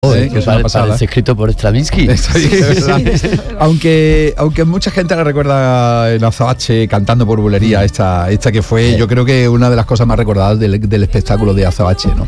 Que es una pasada. Parece escrito por Stravinsky. Aunque mucha gente la recuerda en Azabache cantando por bulería, esta que fue, yo creo que una de las cosas más recordadas del espectáculo de Azabache, ¿no?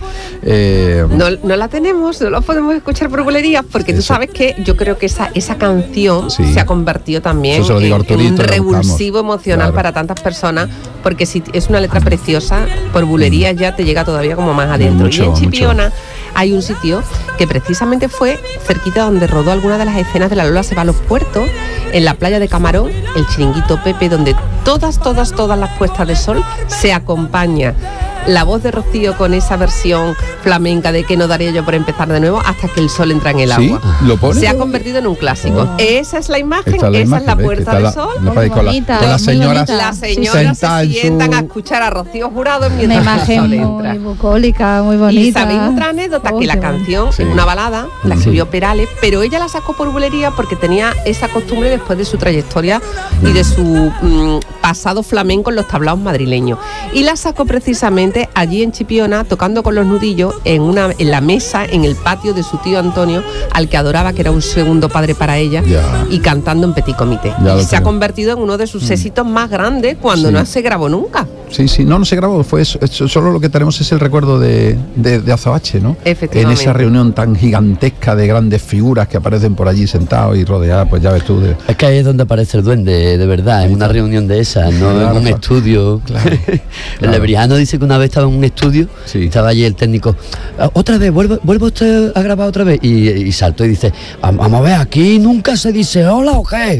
No la tenemos, no la podemos escuchar por bulerías, porque tú sabes que yo creo que esa canción se ha convertido también en un revulsivo emocional para tantas personas, porque si es una letra preciosa, por bulerías ya te llega todavía como más adentro. Y en Chipiona hay un sitio que precisamente fue cerquita donde rodó alguna de las escenas de La Lola se va a los puertos, en la playa de Camarón, el Chiringuito Pepe, donde todas las puestas de sol se acompaña la voz de Rocío con esa versión flamenca de que no daría yo por empezar de nuevo hasta que el sol entra en el agua. ¿Lo pone? Se ha convertido en un clásico. Esa es la imagen, esa es la puerta de sol. Con las señoras se sientan a escuchar a Rocío Jurado mientras una imagen el sol entra. muy bucólica, muy bonita. Y sabéis otra anécdota, que la canción es una balada, la escribió Perales, pero ella la sacó por bulería porque tenía esa costumbre después de su trayectoria y de su pasado flamenco en los tablaos madrileños. Y la sacó precisamente allí en Chipiona, tocando con los nudillos en la mesa, en el patio de su tío Antonio, al que adoraba, que era un segundo padre para ella, y cantando en Petit Comité. Y se ha convertido en uno de sus éxitos más grandes cuando no se grabó nunca. No se grabó, fue eso, solo lo que tenemos es el recuerdo de Azabache, ¿no? Efectivamente. En esa reunión tan gigantesca de grandes figuras que aparecen por allí sentados y rodeadas, pues ya ves tú. Es que ahí es donde aparece el duende, de verdad, en una reunión de esas, no en un estudio. El Lebrijano dice que una vez estaba en un estudio, estaba allí el técnico, otra vez, vuelvo usted a grabar otra vez, y saltó y dice, vamos a ver, aquí nunca se dice hola o qué.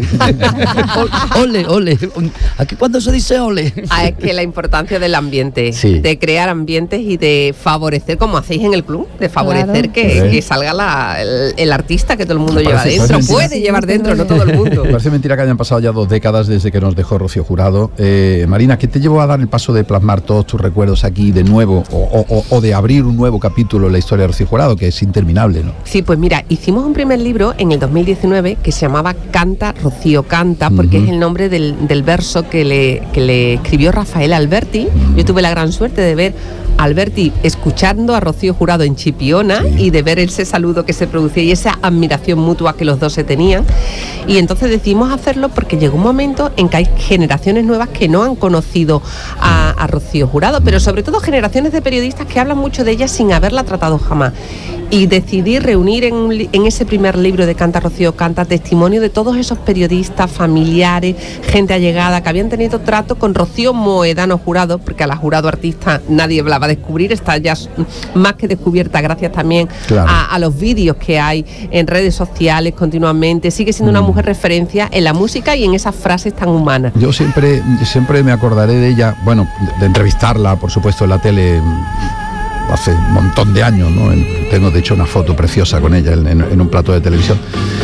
ole, aquí cuando se dice ole. Es que la importancia del ambiente, de crear ambientes y de favorecer, como hacéis en el club, de favorecer que salga el artista que todo el mundo lleva dentro, puede llevar dentro, no todo el mundo. Parece mentira que hayan pasado ya 2 décadas desde que nos dejó Rocío Jurado. Marina, ¿qué te llevó a dar el paso de plasmar todos tus recuerdos aquí de nuevo o de abrir un nuevo capítulo en la historia de Rocío Jurado, que es interminable, ¿no? Sí, pues mira, hicimos un primer libro en el 2019 que se llamaba Canta, Rocío Canta, porque es el nombre del verso que le escribió Rafael Alberti. Yo tuve la gran suerte de ver a Alberti escuchando a Rocío Jurado en Chipiona y de ver ese saludo que se producía y esa admiración mutua que los dos se tenían. Y entonces decidimos hacerlo porque llegó un momento en que hay generaciones nuevas que no han conocido a Rocío Jurado, pero sobre todo generaciones de periodistas que hablan mucho de ella sin haberla tratado jamás. Y decidí reunir en ese primer libro de Canta, Rocío Canta, testimonio de todos esos periodistas, familiares, gente allegada que habían tenido trato con Rocío Moedano Jurado, porque a la Jurado artista nadie la va a descubrir, está ya más que descubierta gracias también a los vídeos que hay en redes sociales continuamente. Sigue siendo una mujer referencia en la música y en esas frases tan humanas. Yo siempre me acordaré de ella, bueno, de entrevistarla, por supuesto, en la tele hace un montón de años, ¿no? Tengo de hecho una foto preciosa con ella en un plato de televisión,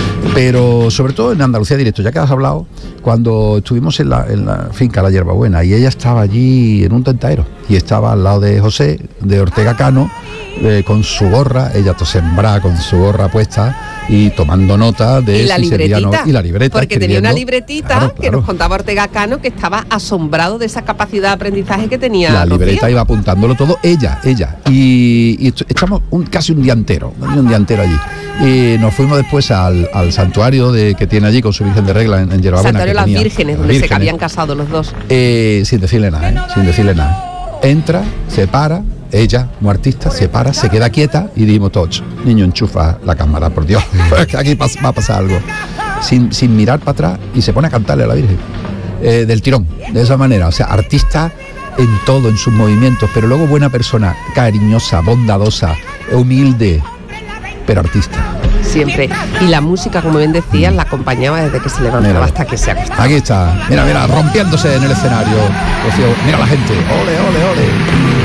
pero sobre todo en Andalucía Directo, ya que has hablado, cuando estuvimos en la finca La Hierbabuena y ella estaba allí en un tentaero y estaba al lado de José de Ortega Cano con su gorra, ella sembrada con su gorra puesta y tomando nota de la libreta, porque tenía una libretita que nos contaba Ortega Cano, que estaba asombrado de esa capacidad de aprendizaje que tenía la libreta. Rocío. Iba apuntándolo todo ella y echamos casi un día entero allí, y nos fuimos después al santuario que tiene allí con su Virgen de Regla en Hierbabuena, santuario de las Vírgenes, donde se habían casado los dos, sin decirle nada. Entra, se para, ella, como artista, se para, se queda quieta y dijimos todos, niño, enchufa la cámara, por Dios, aquí va a pasar algo. Sin mirar para atrás, y se pone a cantarle a la Virgen, del tirón, de esa manera. O sea, artista en todo, en sus movimientos, pero luego buena persona, cariñosa, bondadosa, humilde, pero artista. Siempre. Y la música, como bien decías, la acompañaba desde que se levantaba hasta que se acostaba. Aquí está, mira, rompiéndose en el escenario. Rocío, mira la gente, ole, ole, ole.